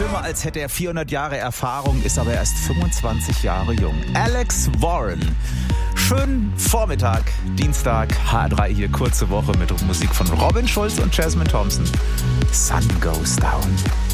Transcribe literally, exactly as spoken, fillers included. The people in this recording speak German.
Stimme, als hätte er vierhundert Jahre Erfahrung, ist aber erst fünfundzwanzig Jahre jung. Alex Warren. Schönen Vormittag, Dienstag, H drei hier, kurze Woche mit Musik von Robin Schulz und Jasmine Thompson. Sun Goes Down.